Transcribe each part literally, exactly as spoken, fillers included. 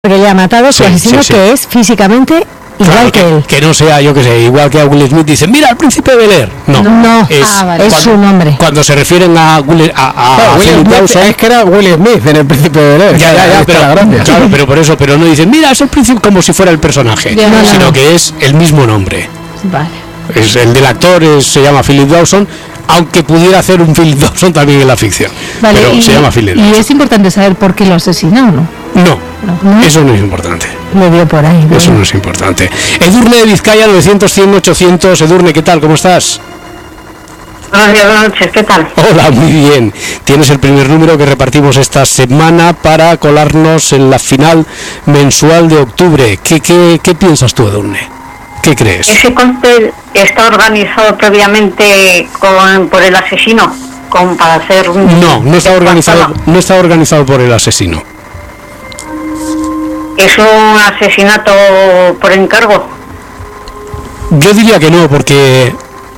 porque le ha matado su sí, asesino, sí, sí. que es físicamente igual claro, que, que él. Que no sea, yo que sé, igual que a Will Smith dicen, mira, el príncipe de Bel-Air. No, no, es, ah, vale. es su nombre. Cuando se refieren a Will, a, a, claro, a Will Smith, Dawson, es que era Will Smith en el príncipe de Bel-Air. Ya, ya, ya, pero, claro, pero por eso, pero no dicen, mira, es el príncipe como si fuera el personaje, ya, no, sino no. que es el mismo nombre. Vale. Es, el del actor es, se llama Philip Dawson, aunque pudiera hacer un Philip Dawson también en la ficción. Vale, pero y, se llama Philip Dawson. ¿Y es importante saber por qué lo asesina o no? No, no, eso no es importante. Lo dio por ahí. Eso bueno. no es importante. Edurne de Vizcaya, novecientos, cien, ochocientos. Edurne, ¿qué tal? ¿Cómo estás? Buenas noches, ¿qué tal? Hola, muy bien. Tienes el primer número que repartimos esta semana para colarnos en la final mensual de octubre. ¿Qué, qué, qué piensas tú, Edurne? ¿Qué crees? ¿Ese cóctel está organizado previamente con, por el asesino? Con, para hacer un... No, no está organizado, no está organizado por el asesino. ¿Es un asesinato por encargo? Yo diría que no, porque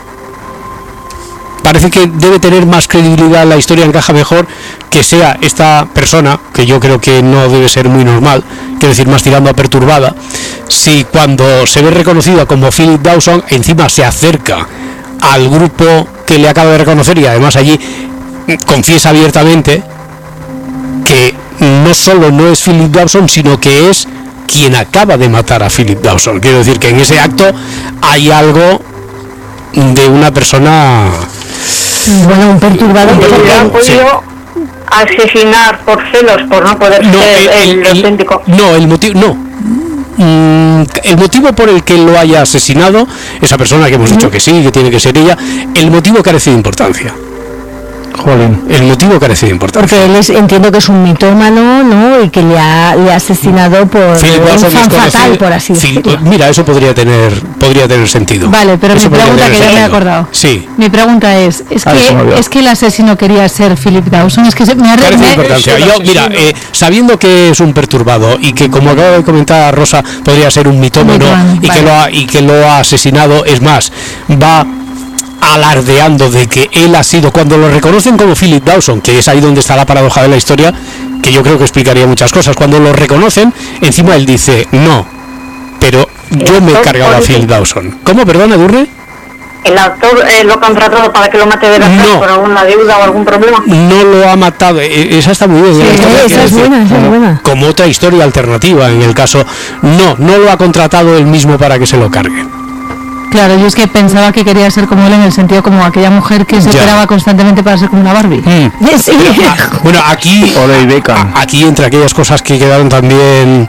parece que debe tener más credibilidad, la historia encaja mejor que sea esta persona, que yo creo que no debe ser muy normal, quiero decir, más tirando a perturbada, si cuando se ve reconocida como Philip Dawson, encima se acerca al grupo que le acaba de reconocer y además allí confiesa abiertamente que no solo no es Philip Dawson, sino que es quien acaba de matar a Philip Dawson. Quiero decir que en ese acto hay algo de una persona, bueno, un perturbador. ¿Le han podido asesinar por celos, por no poder no, ser el, el, el auténtico? No, el motivo, no. Mm, el motivo por el que lo haya asesinado, esa persona que hemos dicho que sí, que tiene que ser ella, el motivo carece de importancia. Joder, el motivo carece de importancia. Porque él es, entiendo que es un mitómano, ¿no? Y que le ha, le ha asesinado por un fan fatal, por así decirlo. Mira, eso podría tener podría tener sentido. Vale, pero eso mi pregunta, que ya me he acordado. Sí. Mi pregunta es, ¿es, ah, que, ¿es que el asesino quería ser Philip Dawson? Es que se, me ha carece de importancia. Yo, mira, eh, sabiendo que es un perturbado y que, como acaba de comentar Rosa, podría ser un mitómano y, vale. que lo ha, y que lo ha asesinado, es más, va alardeando de que él ha sido, cuando lo reconocen como Philip Dawson, que es ahí donde está la paradoja de la historia, que yo creo que explicaría muchas cosas, cuando lo reconocen, encima él dice, no, pero yo me he cargado a Philip Dawson. ¿Cómo, perdón, Edurne? ¿El actor eh, lo ha contratado para que lo mate de la casa no, por alguna deuda o algún problema? No lo ha matado, esa está muy bien. Sí, esa, esa es buena, esa es buena. Como otra historia alternativa en el caso, no, no lo ha contratado él mismo para que se lo cargue. Claro, yo es que pensaba que quería ser como él en el sentido como aquella mujer que se ya. operaba constantemente para ser como una Barbie. Mm. Sí. Pero, a, bueno, aquí a, aquí entre aquellas cosas que quedaron también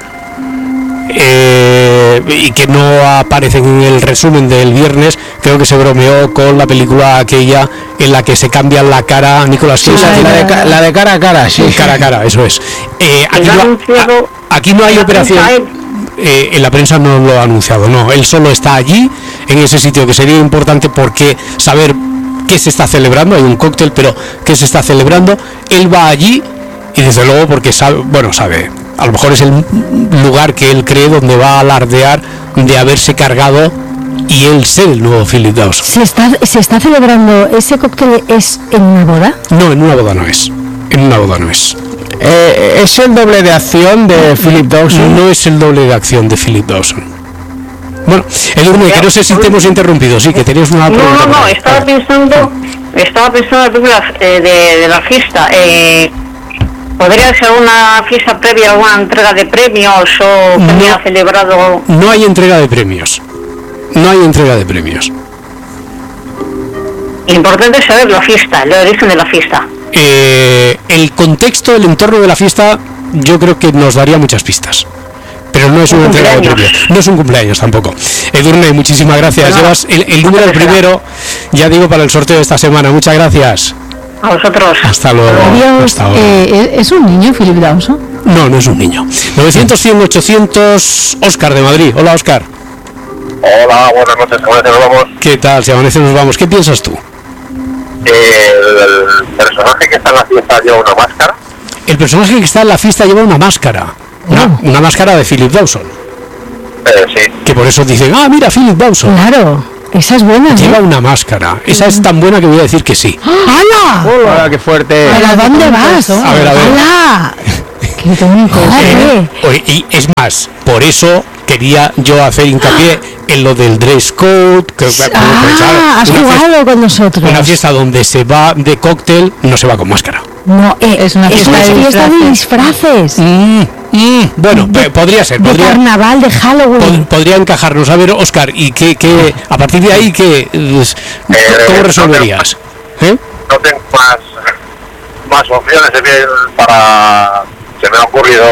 eh, y que no aparecen en el resumen del viernes, creo que se bromeó con la película aquella en la que se cambia la cara Nicolas Cage. Sí, la, de ca, la de cara a cara, sí. Cara a cara, eso es. Eh, aquí, no, a, aquí no hay operación. Eh, en la prensa no lo ha anunciado, no, él solo está allí en ese sitio, que sería importante porque saber qué se está celebrando, hay un cóctel, pero qué se está celebrando, él va allí y desde luego porque sabe, bueno, sabe, a lo mejor es el lugar que él cree donde va a alardear de haberse cargado y él ser el nuevo Philip Dawson. ¿Se está, se está celebrando ese cóctel es en una boda? No, en una boda no es, en una boda no es. Eh, ¿Es el doble de acción de Philip Dawson? No es el doble de acción de Philip Dawson. Bueno, Edurne, que no sé si te hemos interrumpido, sí, que tenías una pregunta. No, no, no, estaba pensando, estaba pensando en la película de, de, de la fiesta. Eh, ¿Podría ser una fiesta previa, alguna entrega de premios o que no, haya celebrado? No hay entrega de premios. No hay entrega de premios. Importante es saber la fiesta, el origen de la fiesta. Eh, el contexto, el entorno de la fiesta, yo creo que nos daría muchas pistas. Pero no es una entrega de premios. No es un cumpleaños tampoco. Edurne, muchísimas gracias. No, Llevas el, el número primero, ya digo, para el sorteo de esta semana. Muchas gracias. A vosotros. Hasta luego. Adiós. Hasta ahora. Eh, ¿Es un niño, Philip Dawson? No, no es un niño. novecientos, cien, ochocientos. Óscar de Madrid. Hola, Óscar. Hola, buenas noches. ¿Se amanece, nos vamos? ¿Qué tal? Si amanece, nos vamos. ¿Qué piensas tú? El, el personaje que está en la fiesta lleva una máscara. El personaje que está en la fiesta lleva una máscara. Una, oh. una máscara de Philip Dawson. Eh, sí. Que por eso dicen, ah, mira, Philip Dawson. Claro, esa es buena. Lleva ¿eh? una máscara. Esa es tan buena que voy a decir que sí. ¡Hala! ¡Hola, qué fuerte! ¿Pero a dónde vas? A ver, a ver. ¡Hala! Qué tonto. Eh, y es más, por eso quería yo hacer hincapié en lo del dress code. Que, ah, pensar, has jugado fiesta, con nosotros. Una fiesta donde se va de cóctel, no se va con máscara. No, eh, es una fiesta, es una fiesta de disfraces. Mm, mm, bueno, de, podría ser. Podría, de carnaval, de Halloween. Pod, podría encajarnos. A ver, Óscar, ¿y qué, qué, a partir de ahí, qué, eh, cómo resolverías? No tengo, ¿eh? no tengo más, más opciones para... Se me ha ocurrido...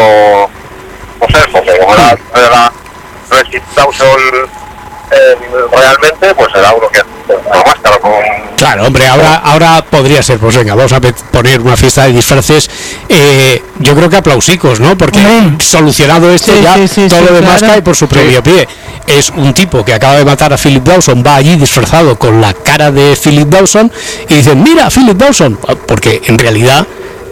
No sé, porque como la, la Resident Evil eh, realmente, pues será uno que una máscara con... Claro, hombre, ahora ahora podría ser, pues venga, vamos a poner una fiesta de disfraces, eh, yo creo que aplausicos, ¿no? Porque mm. solucionado esto sí, ya, sí, sí, todo sí, lo demás claro. cae por su propio sí. pie. Es un tipo que acaba de matar a Philip Dawson, va allí disfrazado con la cara de Philip Dawson y dicen, mira, Philip Dawson, porque en realidad,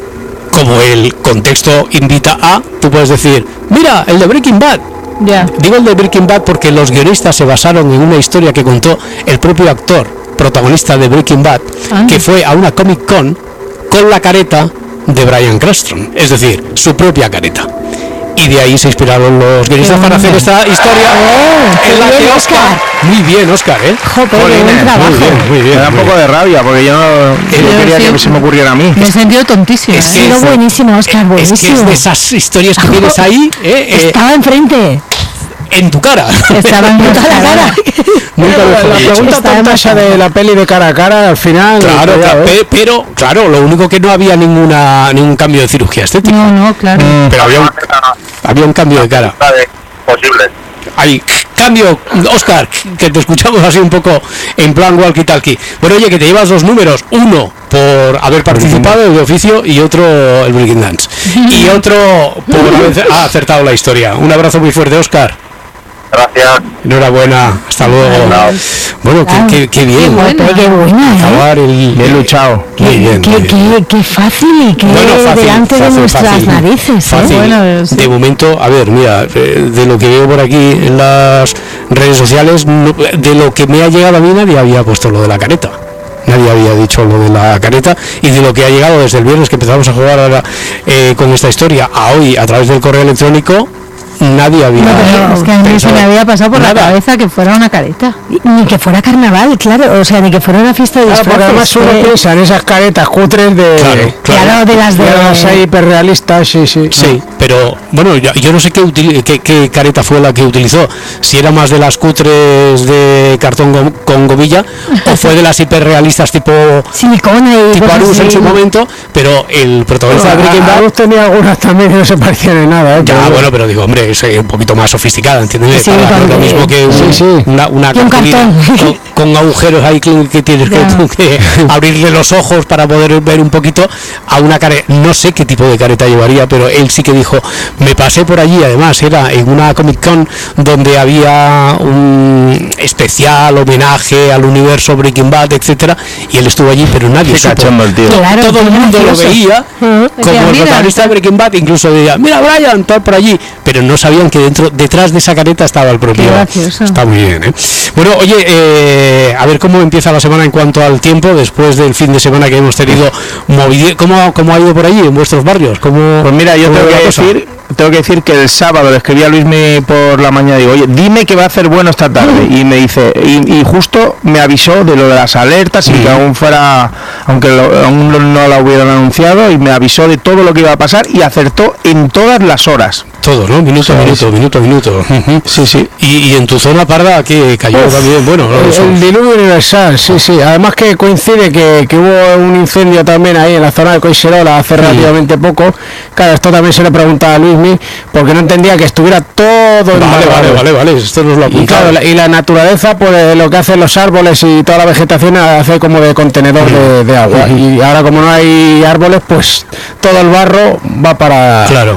como el contexto invita a, tú puedes decir, mira, el de Breaking Bad. Yeah. Digo el de Breaking Bad porque los guionistas se basaron en una historia que contó el propio actor protagonista de Breaking Bad, ah. que fue a una Comic Con con la careta de Bryan Cranston, es decir, su propia careta. Y de ahí se inspiraron los guionistas para hacer esta historia oh, en la que Oscar. Muy bien, Oscar, ¿eh? Joder, muy bien, muy bien. Me da un poco de rabia porque yo no, no quería sí, que se me ocurriera a mí. Me he sentido tontísimo. Es que ¿eh? es buenísimo, Oscar, buenísimo. Es que es de esas historias que tienes ahí. Eh, Estaba eh, enfrente. En tu cara. Estaba en tu cara. Nunca la, la pregunta tonta de la peli de cara a cara al final. Claro, claro ¿eh? pero claro, lo único que no había ninguna ningún cambio de cirugía estética. No, no, claro. Mm, pero había un, había un cambio de cara. Posible. Hay cambio, Oscar, que te escuchamos así un poco en plan walkie-talkie. Bueno, oye, que te llevas dos números, uno por haber participado de oficio y otro el Breaking Dance. Y otro por haber acertado la historia. Un abrazo muy fuerte, Oscar. Gracias. Enhorabuena, hasta luego. No. Bueno, qué, qué, qué bien. Qué buena, qué buena, acabar el, he luchado. Qué, muy bien, qué, muy bien. Qué, qué fácil y qué bueno, fácil, delante fácil, de nuestras fácil, narices. Fácil. ¿eh? Bueno, sí. De momento, a ver, mira, de lo que veo por aquí en las redes sociales, de lo que me ha llegado a mí nadie había puesto lo de la careta. Nadie había dicho lo de la careta, y de lo que ha llegado desde el viernes que empezamos a jugar ahora eh, con esta historia a hoy a través del correo electrónico, nadie había no, pero es que a mí se me había pasado por nada. La cabeza que fuera una careta, ni que fuera carnaval, claro, o sea, ni que fuera una fiesta de claro, disfraces. Además uno eh, piensa en esas caretas cutres de claro, claro, claro de las de las ahí hiperrealistas, sí, sí. Sí, pero bueno, yo, yo no sé qué, util, qué, qué careta fue la que utilizó, si era más de las cutres de cartón go, con gomilla o fue de las hiperrealistas tipo silicona y tipo Arús en su momento, pero el protagonista no, de Breaking Bad Arús tenía algunas también que no se parecían en nada, ¿eh? Ya, pero bueno, pero digo, hombre, es un poquito más sofisticada, ¿entiendes? Sí, Para, no es lo mismo que un, sí, sí. una, una un cartón con, con agujeros ahí que, que tienes que, que abrirle los ojos para poder ver un poquito a una careta. No sé qué tipo de careta llevaría, pero él sí que dijo, me pasé por allí, además era en una Comic Con donde había un especial homenaje al universo Breaking Bad, etcétera, y él estuvo allí, pero nadie supo. El tío. Claro, todo el mundo lo veía uh-huh. como el protagonista de Breaking Bad, incluso decía, mira Brian, todo por allí, pero no sabían que dentro, detrás de esa careta estaba el propio. Está muy bien, ¿eh? Bueno, oye, eh, a ver cómo empieza la semana en cuanto al tiempo, después del fin de semana que hemos tenido movido. ¿Cómo, cómo ha ido por allí en vuestros barrios? ¿Cómo, pues mira, yo tengo que decir tengo que decir que el sábado le escribí a Luismi por la mañana y digo, oye, dime que va a hacer bueno esta tarde, y me dice, y, y justo me avisó de lo de las alertas y que aún fuera, aunque lo, aún no la hubieran anunciado, y me avisó de todo lo que iba a pasar y acertó en todas las horas. Todo, ¿no? Minuto a sí, minuto, sí. minuto a minuto. Uh-huh. Sí, sí. Y, y en tu zona, Parda, que cayó Uf, también, bueno, ¿no? El, el diluvio universal, sí, sí. Además que coincide que, que hubo un incendio también ahí en la zona de Coixerola hace sí. relativamente poco. Claro, esto también se le preguntaba a Luismi, porque no entendía que estuviera todo... Vale, vale, vale, vale, vale, esto nos lo apuntaba. Y claro, la, y la naturaleza, pues lo que hacen los árboles y toda la vegetación hace como de contenedor uh-huh. de, de agua. Uh-huh. Y ahora como no hay árboles, pues todo el barro va para... Claro.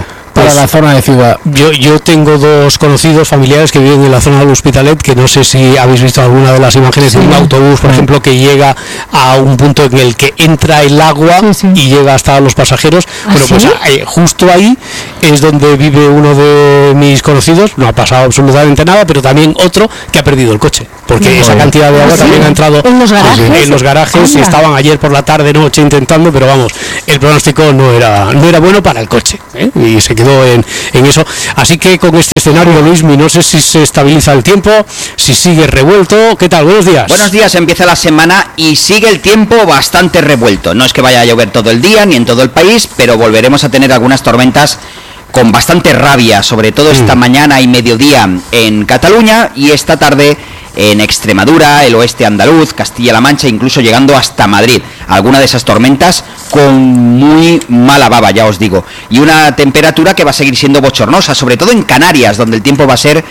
para pues, la zona de ciudad. Yo, yo tengo dos conocidos familiares que viven en la zona del Hospitalet, que no sé si habéis visto alguna de las imágenes sí. de un autobús, por sí. ejemplo, que llega a un punto en el que entra el agua sí, sí. y llega hasta los pasajeros. ¿Ah, bueno, pues ¿sí? eh, justo ahí es donde vive uno de mis conocidos, no ha pasado absolutamente nada, pero también otro que ha perdido el coche, porque sí. esa cantidad de agua ¿Ah, también sí? ha entrado en los garajes, en los garajes y estaban ayer por la tarde, noche intentando, pero vamos, el pronóstico no era no era bueno para el coche, ¿eh? Y se quedó en, en eso. Así que con este escenario, Luismi, no sé si se estabiliza el tiempo, si sigue revuelto. ¿Qué tal? Buenos días. Buenos días, empieza la semana y sigue el tiempo bastante revuelto. No es que vaya a llover todo el día ni en todo el país, pero volveremos a tener algunas tormentas con bastante rabia, sobre todo esta mm. mañana y mediodía en Cataluña y esta tarde en Extremadura, el oeste andaluz, Castilla-La Mancha, incluso llegando hasta Madrid. Alguna de esas tormentas con muy mala baba, ya os digo. Y una temperatura que va a seguir siendo bochornosa, sobre todo en Canarias, donde el tiempo va a ser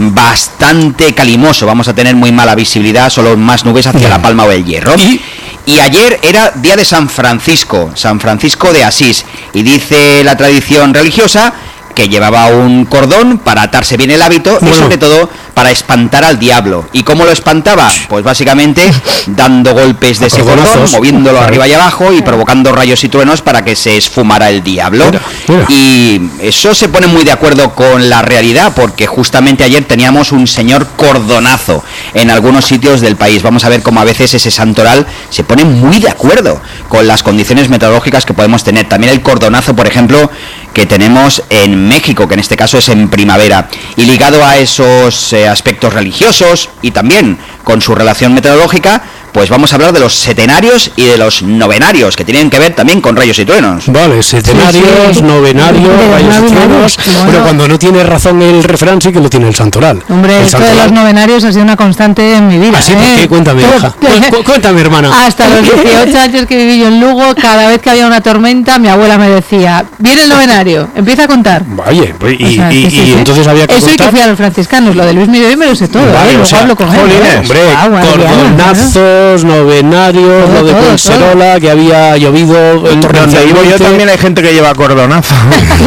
bastante calimoso. Vamos a tener muy mala visibilidad, solo más nubes hacia La Palma o el Hierro. ¿Y? Y ayer era día de San Francisco, San Francisco de Asís. Y dice la tradición religiosa que llevaba un cordón para atarse bien el hábito bueno. y sobre todo para espantar al diablo. ¿Y cómo lo espantaba? Pues básicamente dando golpes de ese cordón, moviéndolo claro. arriba y abajo y provocando rayos y truenos para que se esfumara el diablo. Mira, mira. Y eso se pone muy de acuerdo con la realidad, porque justamente ayer teníamos un señor cordonazo en algunos sitios del país. Vamos a ver cómo a veces ese santoral se pone muy de acuerdo con las condiciones meteorológicas que podemos tener. También el cordonazo, por ejemplo, que tenemos en México, que en este caso es en primavera, y ligado a esos eh, aspectos religiosos y también con su relación meteorológica, pues vamos a hablar de los setenarios y de los novenarios, que tienen que ver también con rayos y truenos. Vale, setenarios, sí, sí. novenarios, sí, rayos y truenos, bueno. pero cuando no tiene razón el refrán sí que lo tiene el santoral. Hombre, el esto de los novenarios ha sido una constante en mi vida. ¿Así? ¿eh? ¿Por qué? Cuéntame, hija. Cu- cuéntame, hermana. Hasta los dieciocho años que viví yo en Lugo, cada vez que había una tormenta, mi abuela me decía, viene el novenario, empieza a contar. Vaya, y, o sea, y, sí, y sí. entonces había que Eso contar. Y que fui a los franciscanos, lo de Luis Miguel me lo sé todo, vale, ¿eh? Luego o sea, hablo con él. Jolines, hombre, ah, bueno, cordonazos, ¿no? novenarios, todo, lo de todo, Ponserola, todo. Que había llovido torrencialmente. Yo también hay gente que lleva cordonazo.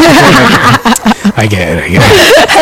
Hay que ver, hay que ver.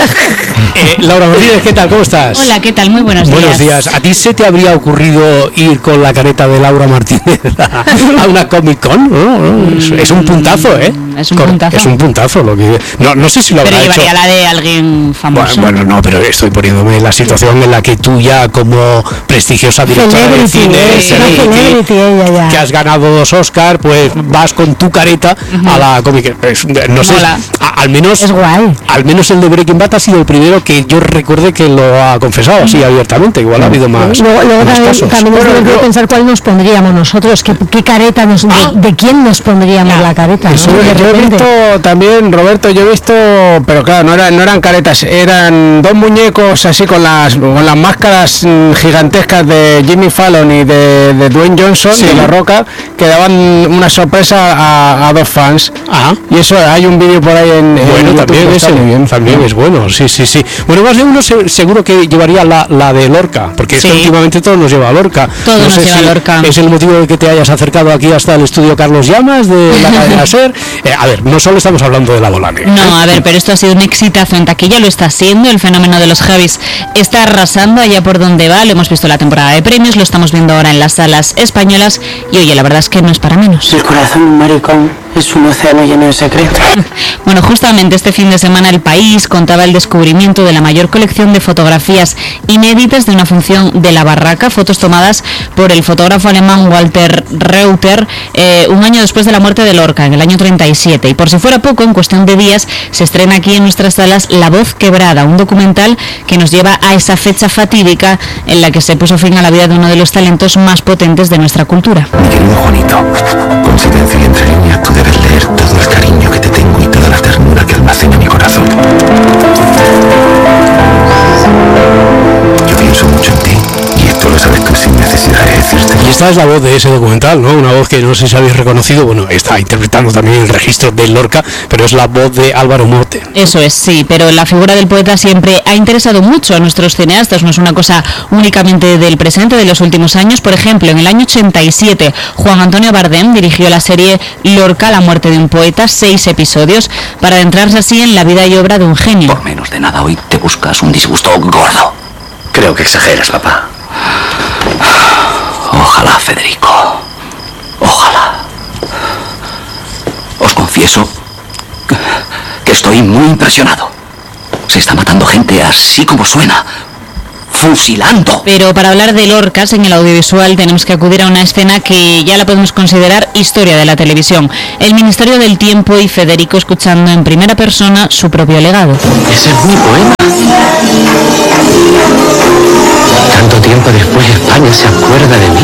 eh, Laura Martínez, ¿qué tal? ¿Cómo estás? Hola, ¿qué tal? Muy buenos días. Buenos días. ¿A ti se te habría ocurrido ir con la careta de Laura Martínez a, a una Comic Con? ¿No? ¿No? Es, es un puntazo, ¿eh? Es un puntazo. Es un puntazo lo que... No, no sé si lo habrá hecho. Pero llevaría hecho. la de alguien famoso. Bueno, bueno, no, pero estoy poniéndome en la situación en la que tú ya como prestigiosa directora de cine, celebrity, ella, que has ganado dos Oscar, pues vas con tu careta uh-huh. a la Comic Con. No sé, a, al menos... Es guay. Al menos el de Breaking Bad ha sido el primero que yo recuerde que lo ha confesado así abiertamente. Igual ha habido más, luego, luego más también, casos. También bueno, tenemos que pensar cuál nos pondríamos nosotros, qué, qué careta, nos, ah. de, de quién nos pondríamos ya. la careta. Eso, ¿no? Yo he visto también, Roberto, yo he visto, pero claro, no eran, no eran caretas, eran dos muñecos así con las con las máscaras gigantescas de Jimmy Fallon y de, de Dwayne Johnson, sí. de La Roca, que daban una sorpresa a, a dos fans. Ajá. Y eso, hay un vídeo por ahí en, bueno, en YouTube, también ese, muy bien, también es bueno, sí, sí, sí. Bueno, más de uno se, seguro que llevaría la, la de Lorca, porque sí. es que últimamente todo nos lleva a Lorca. Todo no nos sé lleva si a Lorca. Es el motivo de que te hayas acercado aquí hasta el estudio Carlos Llamas de la cadena SER. Eh, a ver, no solo estamos hablando de la Volane. No, a ver, pero esto ha sido un exitazo en taquilla, lo está siendo, el fenómeno de los Javis está arrasando allá por donde va, lo hemos visto en la temporada de premios, lo estamos viendo ahora en las salas españolas y oye, la verdad es que no es para menos. El corazón de un maricón es un océano lleno de secretos. Bueno, justamente este fin de semana El País contaba el descubrimiento de la mayor colección de fotografías inéditas de una función de La Barraca, fotos tomadas por el fotógrafo alemán Walter Reuter eh, un año después de la muerte de Lorca, en el año treinta y siete. Y por si fuera poco, en cuestión de días se estrena aquí en nuestras salas La Voz Quebrada, un documental que nos lleva a esa fecha fatídica en la que se puso fin a la vida de uno de los talentos más potentes de nuestra cultura. Mi querido Juanito, con silencio y entre líneas tú debes leer todo el cariño que te tengo y toda la ternura que almacena mi corazón. Yo pienso mucho en ti y esto lo sabes tú sin necesidad de decirte. Y Esta es la voz de ese documental, ¿no? Una voz que no sé si habéis reconocido, bueno, está interpretando también el registro de Lorca, pero es la voz de Álvaro Morte. Eso es, sí, pero la figura del poeta siempre ha interesado mucho a nuestros cineastas, no es una cosa únicamente del presente, de los últimos años. Por ejemplo, en el año ochenta y siete, Juan Antonio Bardem dirigió la serie Lorca, la muerte de un poeta, seis episodios, para adentrarse así en la vida y obra de un genio. Por menos de nada hoy te buscas un disgusto gordo. Creo que exageras, papá. Ojalá, Federico. Ojalá. Os confieso que estoy muy impresionado. Se está matando gente así como suena. Fusilando. Pero para hablar de Lorcas en el audiovisual tenemos que acudir a una escena que ya la podemos considerar historia de la televisión. El Ministerio del Tiempo y Federico escuchando en primera persona su propio legado. Ese es mi poema. Tanto tiempo después España se acuerda de mí.